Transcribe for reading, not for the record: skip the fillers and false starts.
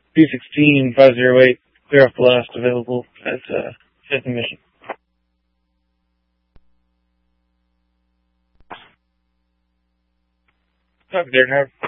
B-16-508, clear off blast, available at 5th and Mission. Copy there, Howard.